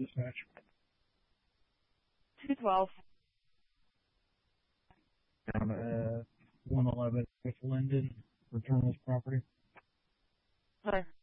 dispatch. 212. Down at 111 with Linden, Returnal's property. Hi.